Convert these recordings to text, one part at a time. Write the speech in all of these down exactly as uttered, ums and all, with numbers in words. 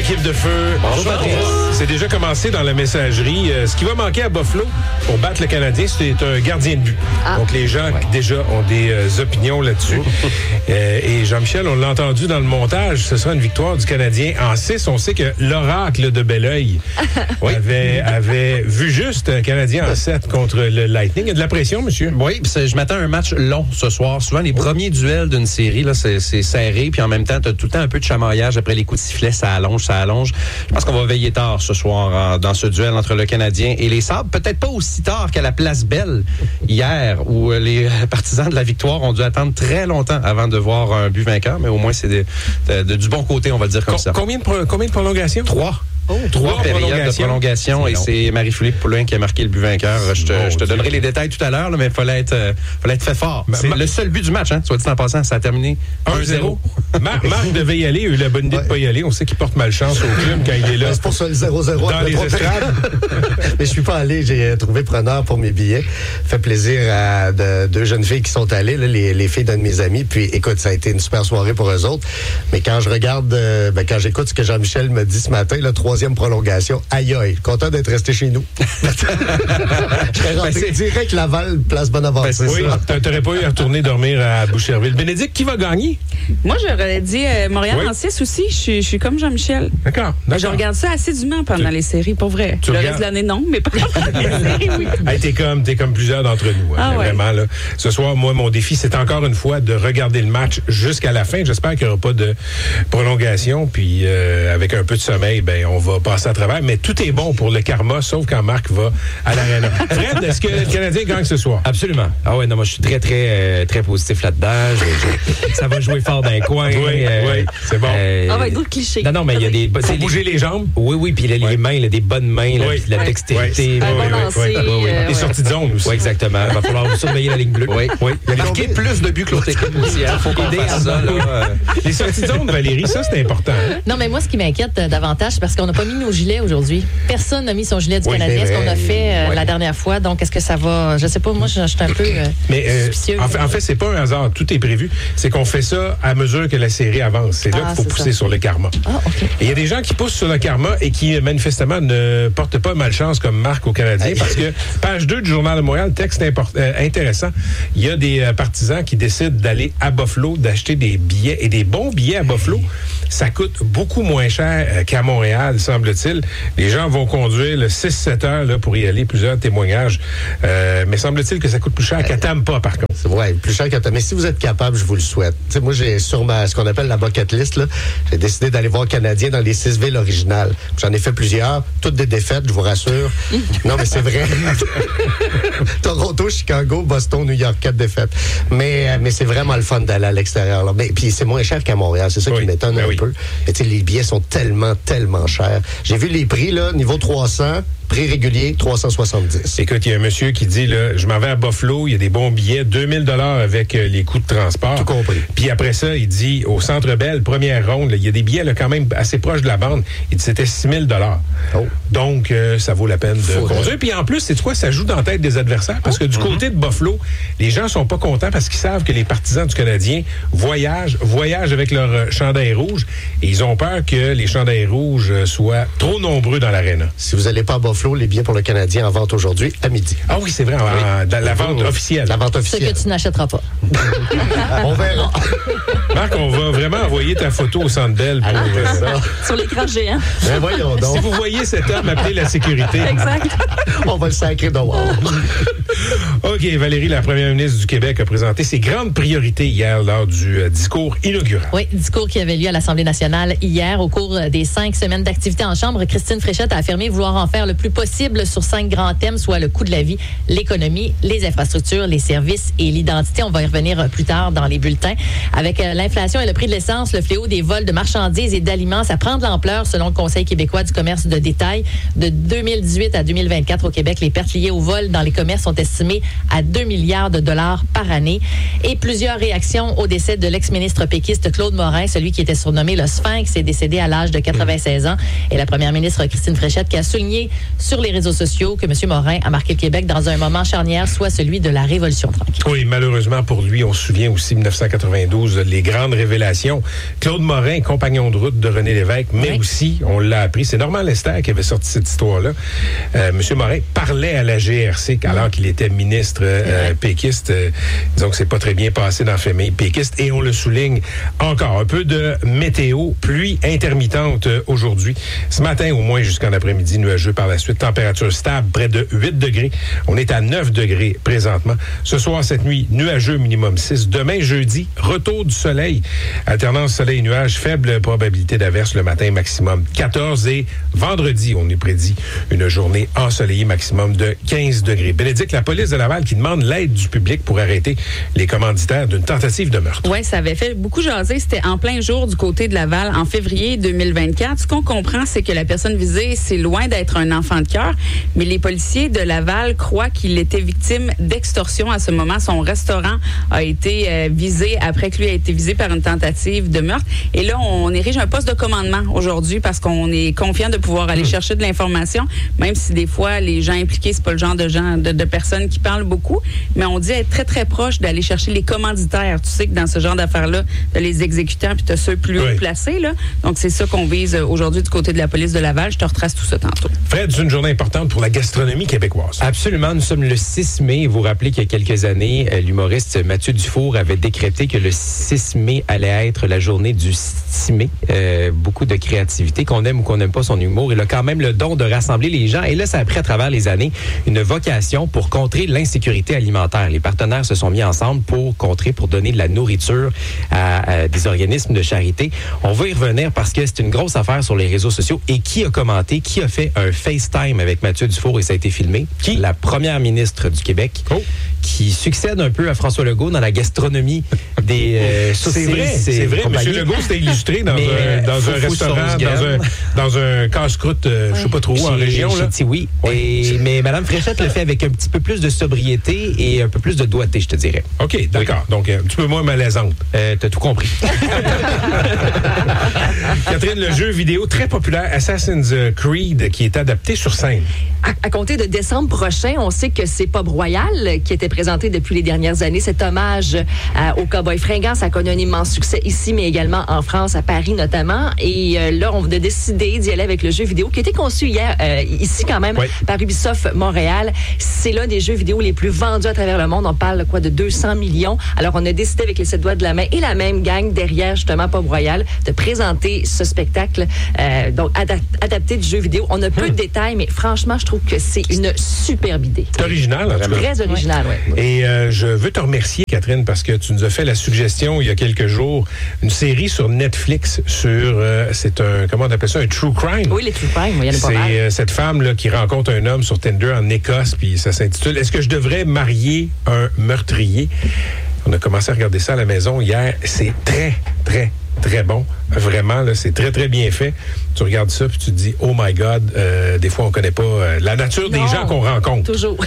l'équipe de feu. Bonjour, Patrice. C'est déjà commencé dans la messagerie. Euh, ce qui va manquer à Buffalo pour battre le Canadien, c'est un gardien de but. Ah. Donc, les gens, ouais. déjà, ont des euh, opinions là-dessus. euh, et Jean-Michel, on l'a entendu dans le montage, ce sera une victoire du Canadien en six. On sait que l'oracle de Belleuil oui. avait, avait vu juste un Canadien en sept contre le Lightning. Il y a de la pression, monsieur? Oui, je m'attends à un match long ce soir. Souvent, les oh. premiers duels d'une série, là, c'est, c'est serré. Puis en même temps, tu as tout le temps un peu de chamaillage après les coups de sifflet. Ça allonge, ça allonge. Je pense qu'on va veiller tard ce soir en, dans ce duel entre le Canadien et les Sabres. Peut-être pas aussi tard qu'à la Place Belle hier, où les partisans de la victoire ont dû attendre très longtemps avant de voir un but vainqueur. Mais au moins, c'est de, de, de, du bon côté, on va dire comme Com- ça. Combien de, pro- combien de prolongations? Trois. Oh, Trois périodes de prolongation c'est et c'est Marie-Philippe Poulin qui a marqué le but vainqueur. Je te, bon, je te donnerai les détails tout à l'heure, là, mais il fallait être, euh, fallait être fait fort. Ma, c'est ma... le seul but du match, hein, soit dit en passant, ça a terminé un zéro. Mar- Marc devait y aller, il a eu la bonne idée ouais. de ne pas y aller. On sait qu'il porte malchance au club quand il est là. C'est pour ça le zéro zéro dans les estrades. Mais je suis pas allé, j'ai trouvé preneur pour mes billets. Fait plaisir à de, deux jeunes filles qui sont allées, là, les, les filles d'un de mes amis. Puis écoute, ça a été une super soirée pour eux autres. Mais quand je regarde, euh, ben, quand j'écoute ce que Jean-Michel me dit ce matin, la troisième prolongation, aïe aïe, content d'être resté chez nous. Je serais rentré ben direct Laval, place Bonaventure. Ben oui, ça. T'aurais pas eu à retourner dormir à Boucherville. Bénédicte, qui va gagner? Moi, j'aurais dit euh, Montréal oui. en six aussi. Je suis, je suis comme Jean-Michel. D'accord. d'accord. Je regarde ça assidûment pendant tu, les séries, pour vrai. Le regardes... reste de l'année, non, mais pendant les séries, oui. Hey, t'es, comme, t'es comme plusieurs d'entre nous. Hein, ah, ouais. Vraiment, là. Ce soir, moi, mon défi, c'est encore une fois de regarder le match jusqu'à la fin. J'espère qu'il n'y aura pas de prolongation. Puis, euh, avec un peu de sommeil, ben, on va passer à travers. Mais tout est bon pour le karma, sauf quand Marc va à l'Arena. Fred, est-ce que le Canadien gagne ce soir? Absolument. Ah ouais, non, moi, je suis très, très, euh, très positif là-dedans. Je, je, ça va jouer fort dans les coins. Oui, euh, oui, c'est bon. Euh, ah ouais, d'autres clichés. Non, non, mais il y a des... Faut bouger les... les jambes. Oui, oui, puis les, ouais. les mains, là, des bonnes mains, là, oui. puis la oui. dextérité. Oui, oui, oui, oui, oui. oui. Euh, les sorties de zone aussi. Oui, exactement. Il va falloir surveiller la ligne bleue. Oui, oui. Il a marqué plus de buts que l'autre équipe aussi. Il faut qu'on fasse ça. Là. Les sorties de zone, Valérie, ça, c'est important. Hein? Non, mais moi, ce qui m'inquiète euh, davantage, c'est parce qu'on n'a pas mis nos gilets aujourd'hui. Personne n'a mis son gilet du oui, Canadien, ce qu'on a fait euh, oui. la dernière fois. Donc, est-ce que ça va... Je sais pas, moi, je, je suis un peu euh, Mais, euh, suspicieux. En fait, en fait, c'est pas un hasard. Tout est prévu. C'est qu'on fait ça à mesure que la série avance. C'est là ah, qu'il faut pousser ça. Sur le karma. Ah, okay. Et il y a des gens qui poussent sur le karma et qui, manifestement, ne portent pas malchance comme Marc au Canadien parce que, page deux du Journal de Montréal, texte import- euh, intéressant, il y a des euh, partisans qui décident d'aller à Buffalo, d'acheter des billets et des bons billets à Buffalo. Ça coûte beaucoup moins cher euh, qu'à Montréal, semble-t-il. Les gens vont conduire le six sept heures là, pour y aller, plusieurs témoignages. Euh, mais semble-t-il que ça coûte plus cher qu'à Tampa, par contre. Oui, plus cher qu'à Tampa. Mais si vous êtes capable, je vous le souhaite. T'sais, moi, j'ai sur ma, ce qu'on appelle la bucket list, là, j'ai décidé d'aller voir le Canadien dans les six villes originales. J'en ai fait plusieurs, toutes des défaites, je vous rassure. Non, mais c'est vrai. Toronto, Chicago, Boston, New York, quatre défaites. Mais, mais c'est vraiment le fun d'aller à l'extérieur. Là. Mais, puis c'est moins cher qu'à Montréal, c'est ça oui, qui m'étonne ben un oui. peu. Mais tu sais, les billets sont tellement, tellement chers. J'ai vu les prix, là, niveau trois cents. Prix régulier, trois cent soixante-dix. Écoute, il y a un monsieur qui dit, là, je m'en vais à Buffalo, il y a des bons billets, deux mille dollars avec euh, les coûts de transport. Tout compris. Puis après ça, il dit, au Centre Bell, première ronde, il y a des billets là, quand même assez proches de la bande. Il dit, c'était six mille dollars. Oh. Donc, euh, ça vaut la peine de Faut conduire. Puis en plus, c'est quoi? Ça joue dans la tête des adversaires. Parce que du mm-hmm. côté de Buffalo, les gens sont pas contents parce qu'ils savent que les partisans du Canadien voyagent, voyagent avec leur euh, chandail rouge. Et ils ont peur que les chandails rouges euh, soient trop nombreux dans l'aréna. Si vous n'allez pas à Buffalo, les billets pour le Canadien en vente aujourd'hui à midi. Ah oui, c'est vrai, en, oui. en, dans la vente oh, officielle. La vente officielle. Ce que tu n'achèteras pas. On verra. Marc, on va vraiment envoyer ta photo au Centre Bell pour euh, ça. Sur l'écran géant. Ben voyons donc. Si vous voyez cet homme, appelez la sécurité. Exact. On va le sacrer dehors. OK, Valérie, la première ministre du Québec, a présenté ses grandes priorités hier lors du euh, discours inaugural. Oui, discours qui avait lieu à l'Assemblée nationale hier. Au cours des cinq semaines d'activité en chambre, Christine Fréchette a affirmé vouloir en faire le plus possible sur cinq grands thèmes, soit le coût de la vie, l'économie, les infrastructures, les services et l'identité. On va y revenir plus tard dans les bulletins. Avec euh, l'inflation et le prix de l'essence, le fléau des vols de marchandises et d'aliments, ça prend de l'ampleur selon le Conseil québécois du commerce de détail. De deux mille dix-huit à deux mille vingt-quatre au Québec, les pertes liées au vol dans les commerces sont estimées à deux milliards de dollars par année. Et plusieurs réactions au décès de l'ex-ministre péquiste Claude Morin, celui qui était surnommé le Sphinx, est décédé à l'âge de quatre-vingt-seize ans. Et la première ministre Christine Fréchette qui a souligné sur les réseaux sociaux que M. Morin a marqué le Québec dans un moment charnière, soit celui de la Révolution tranquille. Oui, malheureusement pour lui, on se souvient aussi de dix-neuf cent quatre-vingt-douze, les grandes révélations. Claude Morin, compagnon de route de René Lévesque, mais oui. aussi, on l'a appris, c'est Normand Lester qui avait sorti cette histoire-là. Euh, M. Morin parlait à la G R C alors qu'il était ministre euh, péquiste. Euh, disons que c'est pas très bien passé dans la famille péquiste. Et on le souligne encore. Un peu de météo, pluie intermittente euh, aujourd'hui. Ce matin, au moins jusqu'en après-midi, nuageux par la suite. Température stable, près de huit degrés. On est à neuf degrés présentement. Ce soir, cette nuit, nuageux minimum six. Demain, jeudi, retour du soleil. Alternance soleil-nuage, faible probabilité d'averse le matin, maximum quatorze. Et vendredi, on est prédit une journée ensoleillée, maximum de quinze degrés. Bénédicte, la police de Laval qui demande l'aide du public pour arrêter les commanditaires d'une tentative de meurtre. Oui, ça avait fait beaucoup jaser. C'était en plein jour du côté de Laval en février deux mille vingt-quatre. Ce qu'on comprend, c'est que la personne visée, c'est loin d'être un enfant de cœur, mais les policiers de Laval croient qu'il était victime d'extorsion à ce moment. Son restaurant a été euh, visé après que lui a été visé par une tentative de meurtre. Et là, on érige un poste de commandement aujourd'hui parce qu'on est confiant de pouvoir aller mmh. chercher de l'information, même si des fois, les gens impliqués, c'est pas le genre de gens, de, de personnes qui parlent beaucoup, mais on dit être très, très proche d'aller chercher les commanditaires. Tu sais que dans ce genre d'affaires-là, tu as les exécutants puis tu as ceux plus haut oui. placés. Là. Donc, c'est ça qu'on vise aujourd'hui du côté de la police de Laval. Je te retrace tout ça tantôt. Fred, c'est une journée importante pour la gastronomie québécoise. Absolument. Nous sommes le six mai. Vous vous rappelez qu'il y a quelques années, l'humoriste Mathieu Dufour avait décrété que le six mai allait être la journée du six mai. Euh, beaucoup de créativité. Qu'on aime ou qu'on n'aime pas son humour, il a quand même le don de rassembler les gens. Et là, ça a pris à travers les années une vocation pour contrer l'insécurité alimentaire. Les partenaires se sont mis ensemble pour contrer, pour donner de la nourriture à, à des organismes de charité. On va y revenir parce que c'est une grosse affaire sur les réseaux sociaux. Et qui a commenté, qui a fait un FaceTime avec Mathieu Dufour et ça a été filmé? Qui? La première ministre du Québec, oh. qui succède un peu à François Legault dans la gastronomie des euh, saucisses. C'est vrai, c'est vrai. M. Legault s'était illustré dans Mais, un, dans fou, un fou restaurant, dans un, dans un casse-croûte, euh, oui. je sais pas trop où, en région. Chez là. Tiwi. Oui. Et, mais Mme Fréchette le fait avec un petit peu plus de sobriété et un peu plus de doigté, je te dirais. OK, d'accord. Oui. Donc, un petit peu moins malaisante. Euh, T'as tout compris. Catherine, le jeu vidéo très populaire Assassin's Creed qui est adapté sur scène. À, à compter de décembre prochain, on sait que c'est Pub Royal qui était présenté depuis les dernières années. Cet hommage à, au Cowboy fringant, ça a connu un immense succès ici, mais également en France, à Paris notamment. Et euh, là, on a décidé d'y aller avec le jeu vidéo qui a été conçu hier, euh, ici quand même, oui. par Ubisoft Montréal. C'est l'un des jeux vidéo les plus vendus à travers le monde. On parle quoi de deux cents millions. Alors, on a décidé avec les sept doigts de la main et la même gang derrière, justement, Pub Royal, de présenter ce spectacle euh, donc adap- adapté du jeu vidéo. On a peu hum. de détails, mais franchement, je trouve que c'est une superbe idée. C'est original, en tout cas. Très original, oui. Ouais. Et euh, je veux te remercier, Catherine, parce que tu nous as fait la suggestion il y a quelques jours, une série sur Netflix sur, euh, c'est un, comment on appelle ça, un true crime. Oui, les true crime, il y en a pas mal. C'est euh, cette femme là qui rencontre un homme sur Tinder en Écosse, puis ça s'intitule « Est-ce que je devrais marier un meurtrier? » On a commencé à regarder ça à la maison hier. C'est très, très, très bon. Vraiment, là, c'est très, très bien fait. Tu regardes ça puis tu te dis, oh my God, euh, des fois, on connaît pas euh, la nature non, des gens qu'on rencontre. Toujours.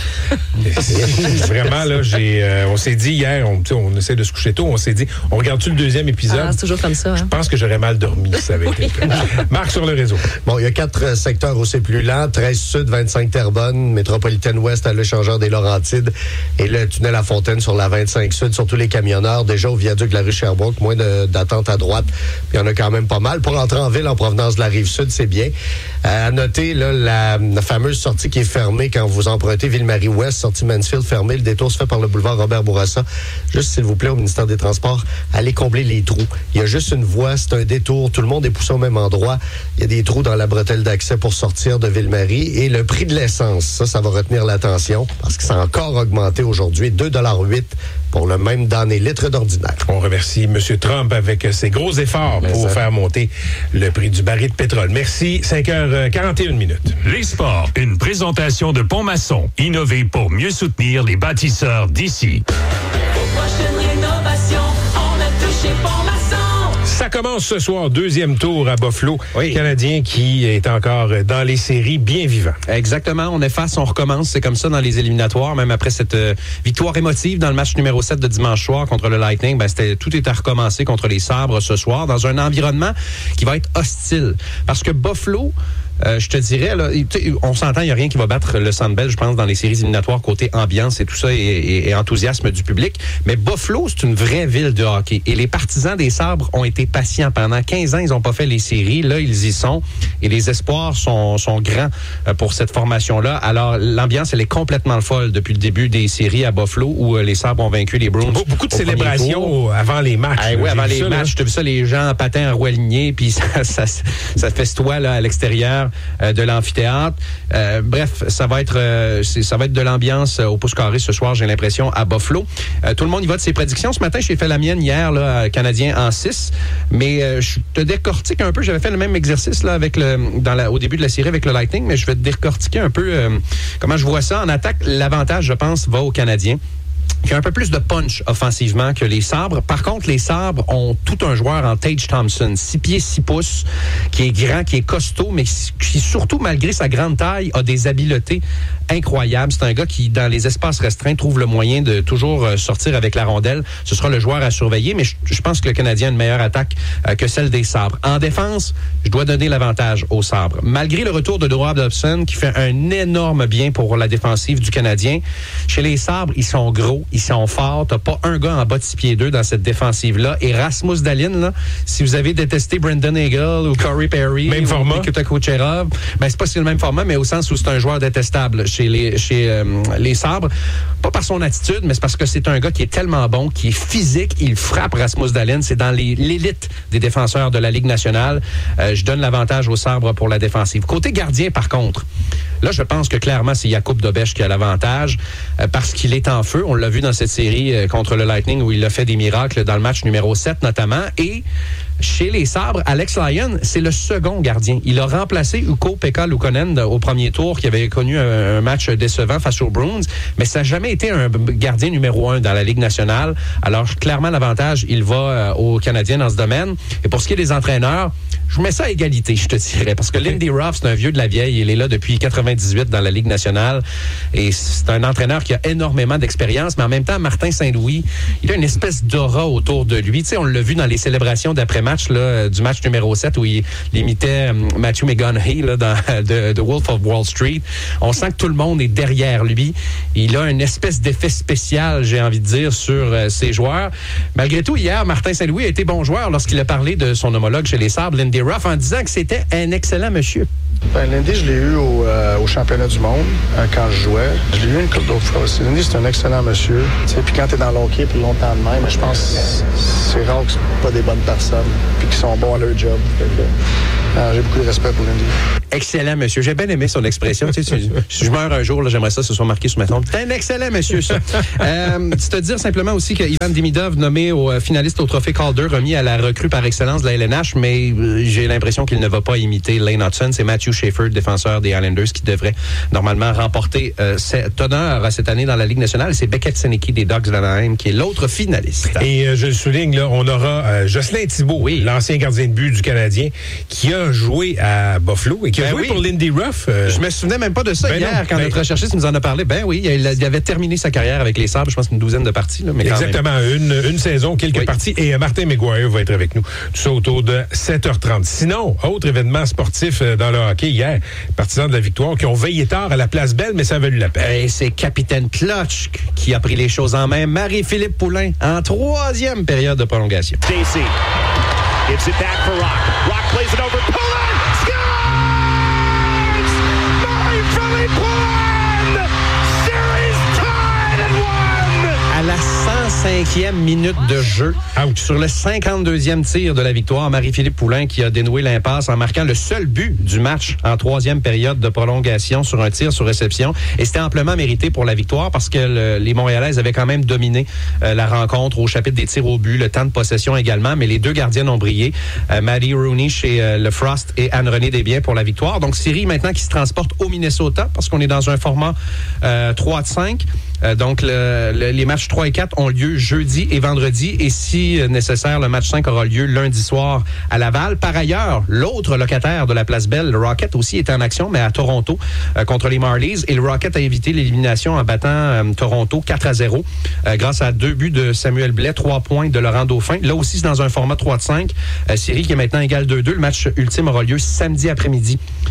Vraiment, là, j'ai, euh, on s'est dit hier, on, on essaie de se coucher tôt, on s'est dit, on regarde-tu le deuxième épisode? Ah, c'est toujours comme ça. Hein? Je pense que j'aurais mal dormi si ça avait été fait. Marc, sur le réseau. Bon, il y a quatre euh, secteurs où c'est plus lent. treize Sud, vingt-cinq Terrebonne, Métropolitaine Ouest à l'échangeur des Laurentides et le tunnel à Fontaine sur la vingt-cinq Sud, surtout les camionneurs. Déjà au viaduc de la rue Sherbrooke, moins de, d'attente à droite. Puis il y en a quand même pas mal. Pour entrer en ville en provenance de la Rive-Sud, c'est bien. Euh, à noter, là, la, la fameuse sortie qui est fermée quand vous empruntez Ville-Marie-Ouest, sortie Mansfield fermée. Le détour se fait par le boulevard Robert-Bourassa. Juste, s'il vous plaît, au ministère des Transports, allez combler les trous. Il y a juste une voie, c'est un détour. Tout le monde est poussé au même endroit. Il y a des trous dans la bretelle d'accès pour sortir de Ville-Marie. Et le prix de l'essence, ça, ça va retenir l'attention parce que ça a encore augmenté aujourd'hui. deux dollars huit pour le même damné litre d'ordinaire. On remercie M. Trump avec ses gros efforts Mais pour ça. faire monter le prix du baril de pétrole. Merci. cinq heures quarante et une minutes. Les sports, une présentation de Pont-Maçon. Innover pour mieux soutenir les bâtisseurs d'ici. Aux prochaines rénovations, on a touché Pont-Maçon. Ça commence ce soir, deuxième tour à Buffalo. Oui. Canadien qui est encore dans les séries, bien vivant. Exactement. On efface, on recommence. C'est comme ça dans les éliminatoires. Même après cette euh, victoire émotive dans le match numéro sept de dimanche soir contre le Lightning, ben, c'était, tout est à recommencer contre les Sabres ce soir dans un environnement qui va être hostile. Parce que Buffalo Euh, je te dirais, là, on s'entend, il n'y a rien qui va battre le Sandbell, je pense, dans les séries éliminatoires côté ambiance et tout ça et, et, et enthousiasme du public. Mais Buffalo, c'est une vraie ville de hockey. Et les partisans des Sabres ont été patients. Pendant quinze ans, ils n'ont pas fait les séries. Là, ils y sont. Et les espoirs sont, sont grands pour cette formation-là. Alors, l'ambiance, elle est complètement folle depuis le début des séries à Buffalo où les Sabres ont vaincu les Bruins. Beaucoup de célébrations avant les matchs. Ah, oui, avant les ça, matchs. Tu as vu ça, les gens en patins en roue alignée, puis ça, ça, ça festoie là, à l'extérieur euh, de l'amphithéâtre. Euh, bref, ça va être euh, ça va être de l'ambiance au pouce carré ce soir, j'ai l'impression, à Buffalo. Euh, tout le monde y va de ses prédictions. Ce matin, j'ai fait la mienne hier, là, Canadien en six. Mais euh, je te décortique un peu. J'avais fait le même exercice là, avec le, dans la, au début de la série avec le Lightning, mais je vais te décortiquer un peu euh, comment je vois ça. En attaque, l'avantage, je pense, va aux Canadiens, qui a un peu plus de punch offensivement que les Sabres. Par contre, les Sabres ont tout un joueur en Tage Thompson, six pieds, six pouces, qui est grand, qui est costaud, mais qui, surtout, malgré sa grande taille, a des habiletés incroyables. C'est un gars qui, dans les espaces restreints, trouve le moyen de toujours sortir avec la rondelle. Ce sera le joueur à surveiller, mais je, je pense que le Canadien a une meilleure attaque euh, que celle des Sabres. En défense, je dois donner l'avantage aux Sabres. Malgré le retour de Noah Dobson, qui fait un énorme bien pour la défensive du Canadien, chez les Sabres, ils sont gros, ils sont forts. T'as pas un gars en bas de six pieds deux dans cette défensive-là. Et Rasmus Dahlin, là, si vous avez détesté Brendan Eagle ou Corey Perry même ou format. Nikita Kucherov, ben c'est pas si le même format, mais au sens où c'est un joueur détestable chez les chez euh, les Sabres. Pas par son attitude, mais c'est parce que c'est un gars qui est tellement bon, qui est physique, il frappe Rasmus Dahlin. C'est dans les, l'élite des défenseurs de la Ligue nationale. Euh, je donne l'avantage aux Sabres pour la défensive. Côté gardien, par contre, là, je pense que clairement, c'est Jakub Dobeš qui a l'avantage euh, parce qu'il est en feu. On l'a vu dans cette série euh, contre le Lightning où il a fait des miracles dans le match numéro sept notamment. Et chez les Sabres, Alex Lyon, c'est le second gardien. Il a remplacé Ukko-Pekka Luukkonen au premier tour qui avait connu un, un match décevant face aux Bruins, mais ça n'a jamais été un gardien numéro un dans la Ligue nationale. Alors, clairement, l'avantage, il va euh, aux Canadiens dans ce domaine. Et pour ce qui est des entraîneurs, je mets ça à égalité, je te dirais, parce que Lindy Ruff, c'est un vieux de la vieille. Il est là depuis quatre-vingt-dix-huit dans la Ligue nationale. Et c'est un entraîneur qui a énormément d'expérience, mais en même temps, Martin Saint-Louis, il a une espèce d'aura autour de lui. Tu sais, on l'a vu dans les célébrations d'après-match, là, du match numéro sept, où il, il imitait um, Matthew McConaughey, là, dans The, The Wolf of Wall Street. On sent que tout le monde est derrière lui. Il a une espèce d'effet spécial, j'ai envie de dire, sur euh, ses joueurs. Malgré tout, hier, Martin Saint-Louis a été bon joueur lorsqu'il a parlé de son homologue chez les Sabres, Lindy Ruff, en disant que c'était un excellent monsieur. Ben, Lindy, je l'ai eu au, euh, au championnat du monde euh, quand je jouais. Je l'ai eu une couple d'autres fois aussi. Lindy, c'est un excellent monsieur. Puis quand tu es dans l'hockey plus longtemps de même, je pense que c'est rare que ce pas des bonnes personnes puis qu'ils sont bons à leur job. Fait que, euh, j'ai beaucoup de respect pour Lindy. Excellent monsieur. J'ai bien aimé son expression. Tu sais, si je meurs un jour, là, j'aimerais ça que ce soit marqué sur ma tombe. C'est un excellent monsieur, ça. euh, tu te dire simplement aussi que Ivan Demidov, nommé au euh, finaliste au trophée Calder, remis à la recrue par excellence de la L N H, mais euh, j'ai l'impression qu'il ne va pas imiter Lane Hudson. C'est Matthew Schaefer, défenseur des Islanders, qui devrait normalement remporter euh, cet honneur cette année dans la Ligue nationale. C'est Beckett Senecki des Ducks d'Anaheim qui est l'autre finaliste. Et euh, je le souligne, là, on aura euh, Jocelyn Thibault, oui, l'ancien gardien de but du Canadien, qui a joué à Buffalo et qui a ben joué oui. pour Lindy Ruff. Euh... Je me souvenais même pas de ça ben hier non, quand ben... notre recherchiste nous en a parlé. Ben oui, il, il avait terminé sa carrière avec les Sabres, je pense une douzaine de parties. Là, mais exactement, une, une saison, quelques oui. parties. Et euh, Martin McGuire va être avec nous. Tout ça autour de sept heures trente. Sinon, autre événement sportif euh, dans le hockey hier, partisans de la victoire qui ont veillé tard à la Place Belle, mais ça a valu la peine. Et c'est Capitaine Clutch qui a pris les choses en main. Marie-Philippe Poulin en troisième période de prolongation. Stacey gives it back for Rock. Rock plays it over. Poulin scores! Marie-Philippe Poulin! Series tied and won! À la cent cinquième minute de jeu, Ouch. Sur le cinquante-deuxième tir de la victoire, Marie-Philippe Poulin qui a dénoué l'impasse en marquant le seul but du match en troisième période de prolongation sur un tir sur réception. Et c'était amplement mérité pour la victoire parce que le, les Montréalaises avaient quand même dominé euh, la rencontre au chapitre des tirs au but, le temps de possession également, mais les deux gardiennes ont brillé. Euh, Maddie Rooney chez euh, Le Frost et Anne-Renée Desbiens pour la victoire. Donc, série maintenant qui se transporte au Minnesota parce qu'on est dans un format euh, trois à cinq. Euh, donc, le, le, les matchs trois et quatre ont lieu jeudi et vendredi. Et si euh, nécessaire, le match cinq aura lieu lundi soir à Laval. Par ailleurs, l'autre locataire de la Place Belle, le Rocket, aussi est en action, mais à Toronto, euh, contre les Marlies. Et le Rocket a évité l'élimination en battant euh, Toronto quatre à zéro euh, grâce à deux buts de Samuel Blais, trois points de Laurent Dauphin. Là aussi, c'est dans un format trois à cinq. Euh, série qui est maintenant égale deux deux. Le match ultime aura lieu samedi après-midi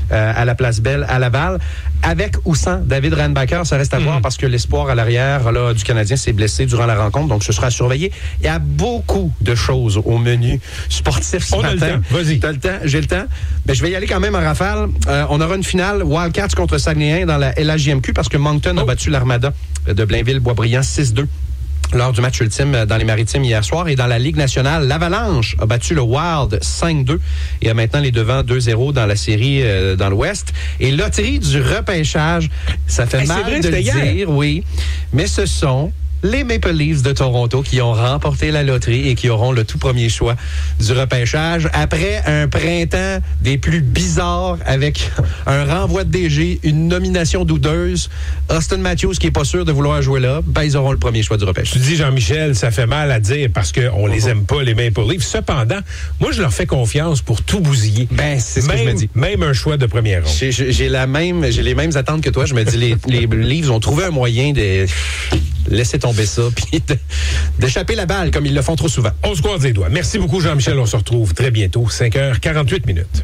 euh, à la Place Belle à Laval. Avec ou sans David Reinbacher, ça reste à mmh. voir parce que l'espoir à l'arrière là, du Canadien s'est blessé durant la rencontre, donc ce sera à surveiller. Il y a beaucoup de choses au menu sportif ce on matin. On a le temps, vas-y. T'as le temps, j'ai le temps. Mais je vais y aller quand même en rafale. Euh, on aura une finale Wildcats contre Saguenay dans la L H J M Q parce que Moncton oh. a battu l'Armada de Blainville-Boisbriand six deux. Lors du match ultime dans les Maritimes hier soir. Et dans la Ligue nationale, l'Avalanche a battu le Wild cinq deux et a maintenant les devants deux zéro dans la série euh, dans l'Ouest. Et loterie du repêchage, ça fait hey, mal vrai, de le dire, hier. Oui, mais ce sont les Maple Leafs de Toronto qui ont remporté la loterie et qui auront le tout premier choix du repêchage après un printemps des plus bizarres avec un renvoi de D G, une nomination douteuse. Austin Matthews qui est pas sûr de vouloir jouer là, ben ils auront le premier choix du repêchage. Tu dis, Jean-Michel, ça fait mal à dire parce qu'on mm-hmm. les aime pas, les Maple Leafs. Cependant, moi, je leur fais confiance pour tout bousiller. Ben, c'est ce même, que je me dis. Même un choix de première ronde. J'ai, j'ai, la même, j'ai les mêmes attentes que toi. Je me dis, les, les Leafs ont trouvé un moyen de laisser tomber ça puis de, d'échapper la balle comme ils le font trop souvent. On se croise les doigts. Merci beaucoup, Jean-Michel. On se retrouve très bientôt, cinq heures quarante-huit minutes.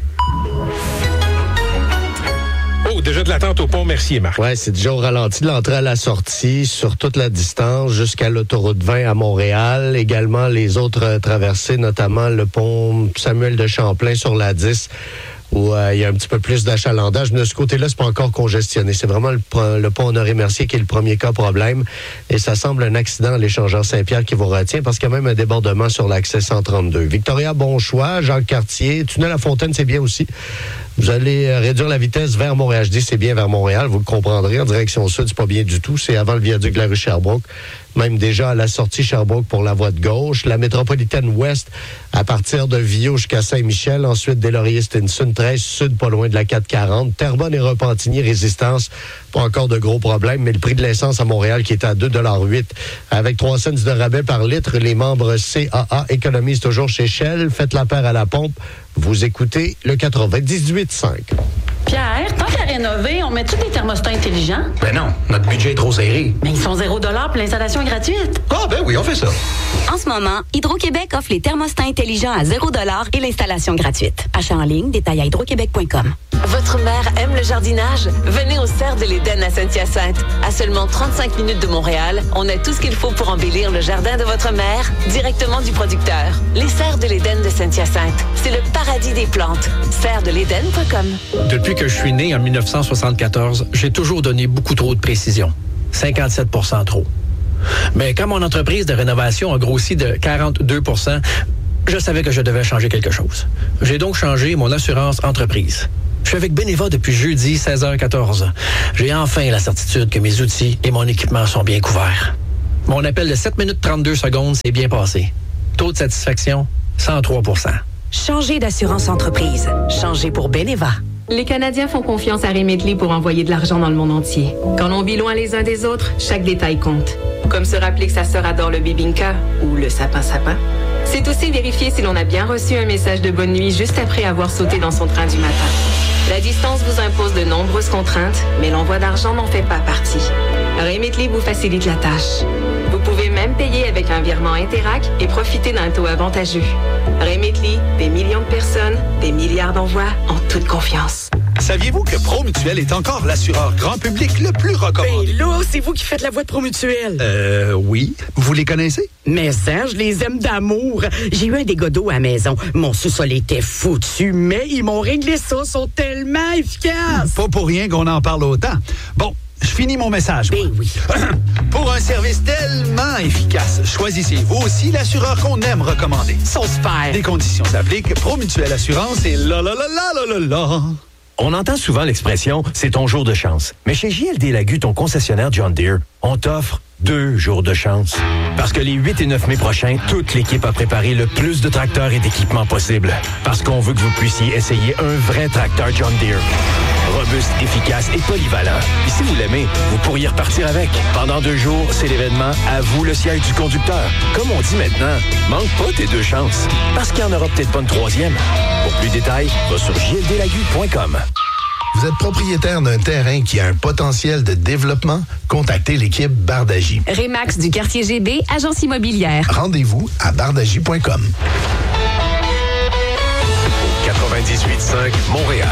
Oh, déjà de l'attente au pont Mercier, Marc. Oui, c'est déjà au ralenti de l'entrée à la sortie sur toute la distance jusqu'à l'autoroute vingt à Montréal. Également les autres traversées, notamment le pont Samuel de Champlain sur la dix, où euh, il y a un petit peu plus d'achalandage. Mais de ce côté-là, c'est pas encore congestionné. C'est vraiment le, le pont Honoré-Mercier qui est le premier cas problème. Et ça semble un accident à l'échangeur Saint-Pierre qui vous retient parce qu'il y a même un débordement sur l'accès cent trente-deux. Victoria, bon choix. Jacques-Cartier. Tunnel à Fontaine, c'est bien aussi. Vous allez réduire la vitesse vers Montréal. Je dis c'est bien vers Montréal, vous le comprendrez. En direction sud, c'est pas bien du tout. C'est avant le viaduc de la rue Sherbrooke. Même déjà à la sortie Sherbrooke pour la voie de gauche. La métropolitaine ouest à partir de Viau jusqu'à Saint-Michel. Ensuite, des Lauriers-Stinson, treize sud, pas loin de la quatre quarante. Terrebonne et Repentigny, Résistance, pas encore de gros problèmes. Mais le prix de l'essence à Montréal qui est à deux dollars huit avec trois cents de rabais par litre. Les membres C A A économisent toujours chez Shell. Faites la paire à la pompe. Vous écoutez le quatre-vingt-dix-huit cinq. Pierre, tant qu'à rénover, on met-tu des thermostats intelligents? Ben non, notre budget est trop serré. Mais ils sont zéro dollar pour l'installation est gratuite. Ah ben oui, on fait ça. En ce moment, Hydro-Québec offre les thermostats intelligents à zéro dollar et l'installation gratuite. Achat en ligne, détail à hydroquébec point com. Votre mère aime le jardinage? Venez au Serre de l'Éden à Saint-Hyacinthe. À seulement trente-cinq minutes de Montréal, on a tout ce qu'il faut pour embellir le jardin de votre mère directement du producteur. Les Serres de l'Éden de Saint-Hyacinthe, c'est le paradis des plantes. serre de l'éden point com. Depuis que je suis né en dix-neuf cent soixante-quatorze, j'ai toujours donné beaucoup trop de précision. cinquante-sept pour cent trop. Mais quand mon entreprise de rénovation a grossi de quarante-deux pour cent, je savais que je devais changer quelque chose. J'ai donc changé mon assurance entreprise. Je suis avec Beneva depuis jeudi, seize heures quatorze. J'ai enfin la certitude que mes outils et mon équipement sont bien couverts. Mon appel de sept minutes trente-deux secondes s'est bien passé. Taux de satisfaction, cent trois pour cent. Changez d'assurance entreprise. Changez pour Beneva. Les Canadiens font confiance à Remitly pour envoyer de l'argent dans le monde entier. Quand l'on vit loin les uns des autres, chaque détail compte. Comme se rappeler que sa sœur adore le bibinka ou le sapin-sapin. C'est aussi vérifier si l'on a bien reçu un message de bonne nuit juste après avoir sauté dans son train du matin. La distance vous impose de nombreuses contraintes, mais l'envoi d'argent n'en fait pas partie. Remitly vous facilite la tâche. Vous pouvez même payer avec un virement Interac et profiter d'un taux avantageux. Remitly, des millions de personnes, des milliards d'envois en toute confiance. Saviez-vous que Promutuel est encore l'assureur grand public le plus recommandé? Ben là, c'est vous qui faites la voix de Promutuel. Euh, oui. Vous les connaissez? Mais ça, je les aime d'amour. J'ai eu un dégât d'eau à la maison. Mon sous-sol était foutu, mais ils m'ont réglé ça. Ils sont tellement efficaces. Pas pour rien qu'on en parle autant. Bon, je finis mon message. Ben oui. Pour un service tellement efficace, choisissez vous aussi l'assureur qu'on aime recommander. Ils sont super. Des conditions s'appliquent. Promutuel Assurance et là, là, là, là, là, là, là. On entend souvent l'expression « c'est ton jour de chance ». Mais chez J L D Lagu, ton concessionnaire John Deere, on t'offre deux jours de chance. Parce que les huit et neuf mai prochains, toute l'équipe a préparé le plus de tracteurs et d'équipements possible. Parce qu'on veut que vous puissiez essayer un vrai tracteur John Deere. Robuste, efficace et polyvalent. Et si vous l'aimez, vous pourriez repartir avec. Pendant deux jours, c'est l'événement « À vous le siège du conducteur ». Comme on dit maintenant, manque pas tes deux chances. Parce qu'il n'y en aura peut-être pas une troisième. Pour plus de détails, va sur j l d lagu point com. Vous êtes propriétaire d'un terrain qui a un potentiel de développement? Contactez l'équipe Bardagie. Remax du quartier G B, agence immobilière. Rendez-vous à bardagie point com. quatre-vingt-dix-huit cinq Montréal.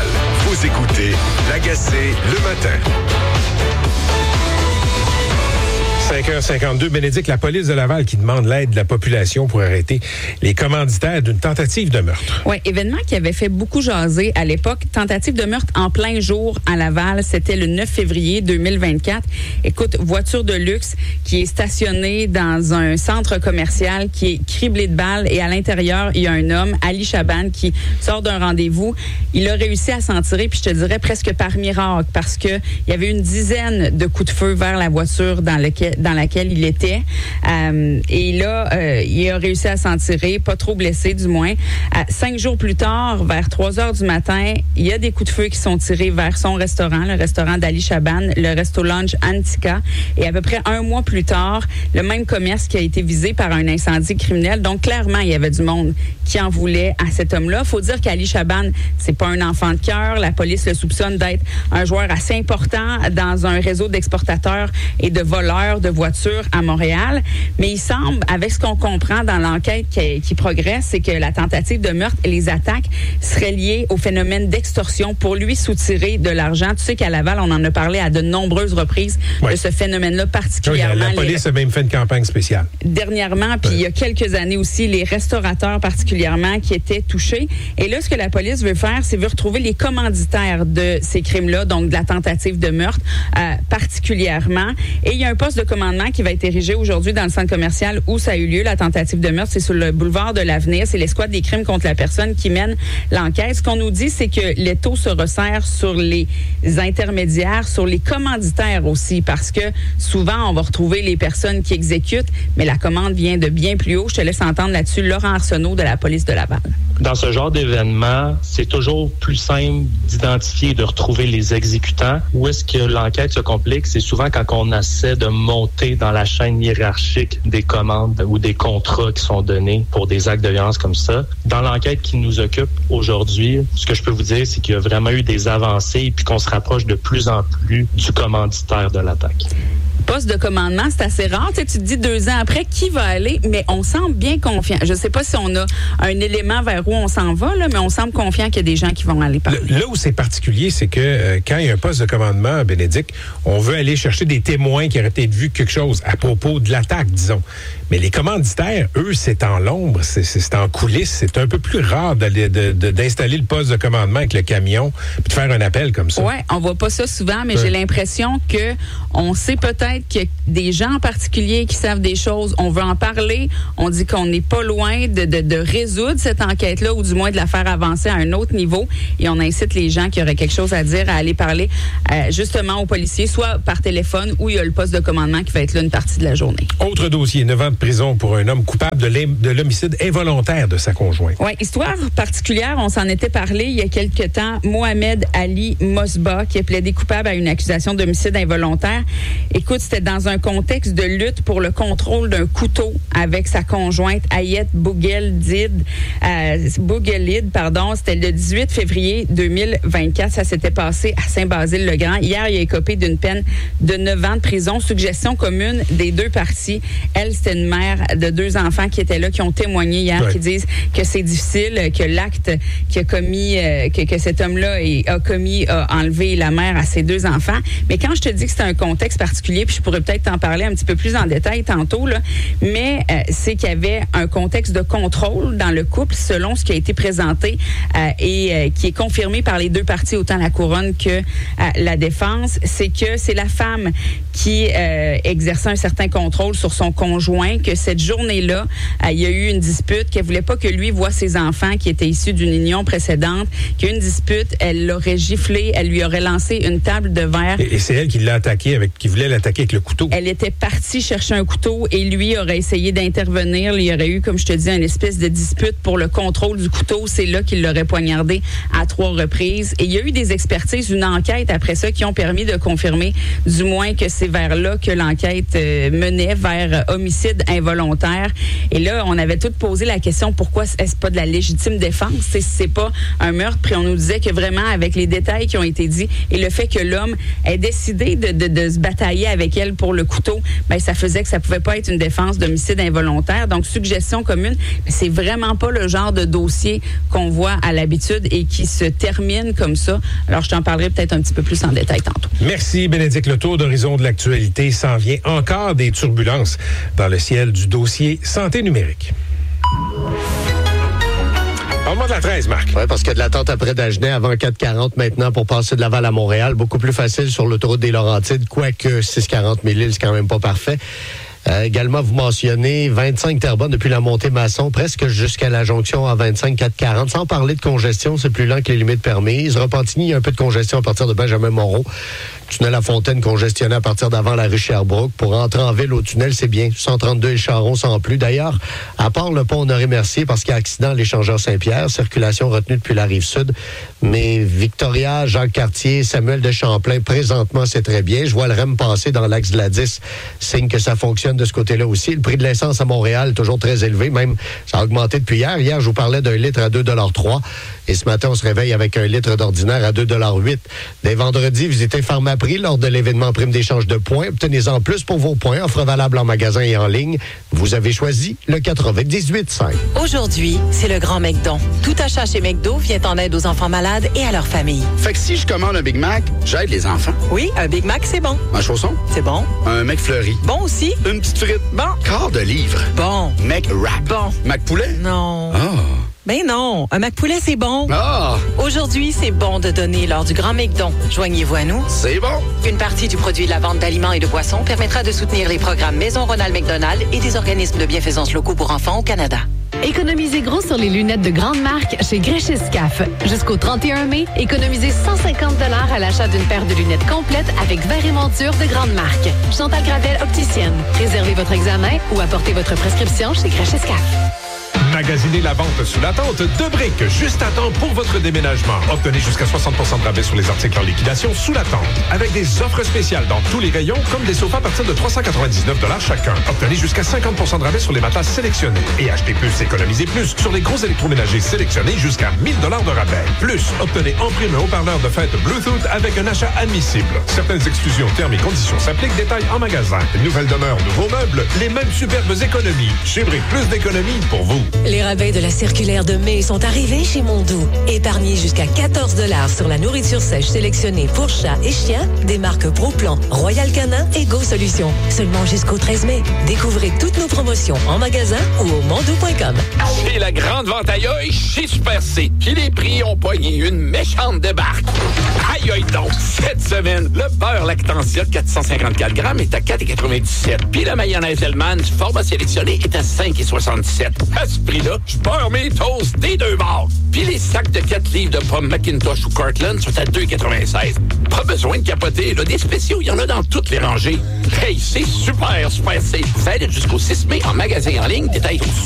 Vous écoutez L'Agacé le matin. cinq heures cinquante-deux, Bénédicte, la police de Laval qui demande l'aide de la population pour arrêter les commanditaires d'une tentative de meurtre. Oui, événement qui avait fait beaucoup jaser à l'époque. Tentative de meurtre en plein jour à Laval. C'était le neuf février deux mille vingt-quatre. Écoute, voiture de luxe qui est stationnée dans un centre commercial qui est criblé de balles et à l'intérieur, il y a un homme, Ali Chaban, qui sort d'un rendez-vous. Il a réussi à s'en tirer, puis je te dirais presque par miracle, parce que il y avait une dizaine de coups de feu vers la voiture dans lequel dans laquelle il était. Euh, et là, euh, il a réussi à s'en tirer, pas trop blessé du moins. Euh, cinq jours plus tard, vers trois heures du matin, il y a des coups de feu qui sont tirés vers son restaurant, le restaurant d'Ali Chaban, le resto lunch Antica. Et à peu près un mois plus tard, le même commerce qui a été visé par un incendie criminel. Donc, clairement, il y avait du monde qui en voulait à cet homme-là. Faut dire qu'Ali Chaban, c'est pas un enfant de cœur. La police le soupçonne d'être un joueur assez important dans un réseau d'exportateurs et de voleurs de voitures à Montréal. Mais il semble, avec ce qu'on comprend dans l'enquête qui, qui progresse, c'est que la tentative de meurtre et les attaques seraient liées au phénomène d'extorsion pour lui soutirer de l'argent. Tu sais qu'à Laval, on en a parlé à de nombreuses reprises oui. de ce phénomène-là particulièrement. Oui, la, la police les... a même fait une campagne spéciale. Dernièrement, puis oui. il y a quelques années aussi, les restaurateurs particulièrement qui étaient touchés. Et là, ce que la police veut faire, c'est veut retrouver les commanditaires de ces crimes-là, donc de la tentative de meurtre euh, particulièrement. Et il y a un poste de commandement qui va être érigé aujourd'hui dans le centre commercial où ça a eu lieu, la tentative de meurtre. C'est sur le boulevard de l'Avenir. C'est l'escouade des crimes contre la personne qui mène l'enquête. Ce qu'on nous dit, c'est que l'étau se resserre sur les intermédiaires, sur les commanditaires aussi, parce que souvent, on va retrouver les personnes qui exécutent, mais la commande vient de bien plus haut. Je te laisse entendre là-dessus Laurent Arsenault de la police de Laval. Dans ce genre d'événement, c'est toujours plus simple d'identifier et de retrouver les exécutants. Où est-ce que l'enquête se complique? C'est souvent quand on essaie de monter dans la chaîne hiérarchique des commandes ou des contrats qui sont donnés pour des actes de violence comme ça. Dans l'enquête qui nous occupe aujourd'hui, ce que je peux vous dire, c'est qu'il y a vraiment eu des avancées et puis qu'on se rapproche de plus en plus du commanditaire de l'attaque. Poste de commandement, c'est assez rare. Tu sais, tu te dis deux ans après, qui va aller? Mais on semble bien confiant. Je ne sais pas si on a un élément vers où on s'en va, là, mais on semble confiant qu'il y a des gens qui vont aller parler. Le, là où c'est particulier, c'est que euh, quand il y a un poste de commandement, Bénédicte, on veut aller chercher des témoins qui auraient peut-être vu quelque chose à propos de l'attaque, disons. Mais les commanditaires, eux, c'est en l'ombre, c'est, c'est, c'est en coulisses. C'est un peu plus rare d'aller, de, de, d'installer le poste de commandement avec le camion puis de faire un appel comme ça. Oui, on voit pas ça souvent, mais ouais. j'ai l'impression que on sait peut-être qu'il y a des gens en particulier qui savent des choses. On veut en parler. On dit qu'on n'est pas loin de, de, de résoudre cette enquête-là ou du moins de la faire avancer à un autre niveau. Et on incite les gens qui auraient quelque chose à dire à aller parler euh, justement aux policiers, soit par téléphone ou il y a le poste de commandement qui va être là une partie de la journée. Autre dossier, neuf ans de prison pour un homme coupable de, de l'homicide involontaire de sa conjointe. Oui, histoire particulière, on s'en était parlé il y a quelque temps. Mohamed Ali Mosba, qui est plaidé coupable à une accusation d'homicide involontaire. Écoute, c'était dans un contexte de lutte pour le contrôle d'un couteau avec sa conjointe Ayette Bouguelid. Euh, Bouguelid, pardon. C'était le dix-huit février deux mille vingt-quatre. Ça s'était passé à Saint-Basile-le-Grand. Hier, il a écopé d'une peine de neuf ans de prison. Suggestion commune des deux parties. Elle, c'était une mère de deux enfants qui étaient là, qui ont témoigné hier, ouais. qui disent que c'est difficile, que l'acte qui a commis, euh, que, que cet homme-là a commis a enlevé la mère à ses deux enfants. Mais quand je te dis que c'est un contexte particulier, puis je pourrais peut-être t'en parler un petit peu plus en détail tantôt, là, mais euh, c'est qu'il y avait un contexte de contrôle dans le couple, selon ce qui a été présenté euh, et euh, qui est confirmé par les deux parties, autant la couronne que euh, la défense, c'est que c'est la femme qui euh, exerçait un certain contrôle sur son conjoint, que cette journée-là, euh, il y a eu une dispute, qu'elle voulait pas que lui voie ses enfants qui étaient issus d'une union précédente, qu'il y a eu une dispute, elle l'aurait giflé, elle lui aurait lancé une table de verre. Et, et c'est elle qui l'a attaqué avec, qui voulait l'attaquer avec le couteau. Elle était partie chercher un couteau et lui aurait essayé d'intervenir. Il y aurait eu, comme je te dis, une espèce de dispute pour le contrôle du couteau. C'est là qu'il l'aurait poignardé à trois reprises. Et il y a eu des expertises, une enquête après ça qui ont permis de confirmer, du moins, que c'est vers là que l'enquête euh, menait, vers homicide involontaire. Et là, on avait tout posé la question, pourquoi est-ce pas de la légitime défense? C'est, c'est pas un meurtre. Puis on nous disait que vraiment, avec les détails qui ont été dits et le fait que l'homme ait décidé de, de, de se batailler avec séquelles pour le couteau, ben ça faisait que ça pouvait pas être une défense d'homicide involontaire. Donc, suggestion commune, ben, c'est vraiment pas le genre de dossier qu'on voit à l'habitude et qui se termine comme ça. Alors, je t'en parlerai peut-être un petit peu plus en détail tantôt. Merci, Bénédicte. Le tour d'horizon de l'actualité s'en vient. Encore des turbulences dans le ciel du dossier santé numérique. Parle-moi de la treize, Marc. Oui, parce qu'il y a de l'attente après Dagenais avant quatre quarante maintenant pour passer de Laval à Montréal. Beaucoup plus facile sur l'autoroute des Laurentides, quoique six quarante mille îles, c'est quand même pas parfait. Euh, également, vous mentionnez vingt-cinq Terrebonne depuis la montée Masson, presque jusqu'à la jonction à vingt-cinq quatre quarante. Sans parler de congestion, c'est plus lent que les limites permises. Repentigny, il y a un peu de congestion à partir de Benjamin-Moreau. Tunnel à Fontaine congestionné à partir d'avant la rue Sherbrooke. Pour entrer en ville au tunnel, c'est bien. cent trente-deux et Charon sans plus. D'ailleurs, à part le pont Honoré-Mercier, parce qu'il y a accident à l'échangeur Saint-Pierre, circulation retenue depuis la Rive-Sud. Mais Victoria, Jacques-Cartier, Samuel de Champlain, présentement, c'est très bien. Je vois le R E M passer dans l'axe de la dix. Signe que ça fonctionne de ce côté-là aussi. Le prix de l'essence à Montréal est toujours très élevé. Même, ça a augmenté depuis hier. Hier, je vous parlais d'un litre à deux dollars trois. Et ce matin, on se réveille avec un litre d'ordinaire à deux dollars huit. Dès vendredi, visitez Pharmaprix lors de l'événement prime d'échange de points. Obtenez-en plus pour vos points. Offre valable en magasin et en ligne. Vous avez choisi le quatre-vingt-dix-huit cinq. Aujourd'hui, c'est le grand McDon. Tout achat chez McDo vient en aide aux enfants malades et à leur famille. Fait que si je commande un Big Mac, j'aide les enfants. Oui, un Big Mac, c'est bon. Un chausson? C'est bon. Un McFlurry? Bon aussi. Une petite frite? Bon. Quart de livre? Bon. McWrap? Bon. McPoulet? Non. Ah. Ben non, un McPoulet, c'est bon. Ah! Aujourd'hui, c'est bon de donner lors du Grand McDon. Joignez-vous à nous. C'est bon. Une partie du produit de la vente d'aliments et de boissons permettra de soutenir les programmes Maison Ronald McDonald et des organismes de bienfaisance locaux pour enfants au Canada. Économisez gros sur les lunettes de grande marque chez Grèche Scaf. Jusqu'au trente et un mai, économisez cent cinquante dollars à l'achat d'une paire de lunettes complètes avec verre et monture de grande marque. Chantal Gravel, opticienne. Réservez votre examen ou apportez votre prescription chez Grèche Scaf. Magasinez la vente sous la tente de briques, juste à temps pour votre déménagement. Obtenez jusqu'à soixante pour cent de rabais sur les articles en liquidation sous la tente. Avec des offres spéciales dans tous les rayons, comme des sofas à partir de trois cent quatre-vingt-dix-neuf dollars chacun. Obtenez jusqu'à cinquante pour cent de rabais sur les matelas sélectionnés. Et achetez plus, économisez plus sur les gros électroménagers sélectionnés jusqu'à mille dollars de rabais. Plus, obtenez en prime un haut-parleur de fête Bluetooth avec un achat admissible. Certaines exclusions, termes et conditions s'appliquent. Détails en magasin. Nouvelle demeure, nouveaux meubles, les mêmes superbes économies. Chez Brick, plus d'économies pour vous. Les rabais de la circulaire de mai sont arrivés chez Mondou. Épargnez jusqu'à quatorze dollars sur la nourriture sèche sélectionnée pour chats et chiens des marques ProPlan, Royal Canin et Go Solutions. Seulement jusqu'au treize mai. Découvrez toutes nos promotions en magasin ou au mondou point com. C'est la grande vente aïe aïe chez Super C. Puis les prix ont pogné une méchante débarque. Aïe aïe donc, cette semaine, le beurre Lactantia quatre cent cinquante-quatre grammes est à quatre quatre-vingt-dix-sept. Puis la mayonnaise Hellmann's format sélectionné est à cinq soixante-dix-sept. À ce prix-là, je beurre mes toasts des deux bords. Puis les sacs de quatre livres de pommes Macintosh ou Cortland sont à deux quatre-vingt-seize. Pas besoin de capoter, là. Des spéciaux, il y en a dans toutes les rangées. Hey, c'est super, super, c'est valide jusqu'au six mai en magasin en ligne. Détails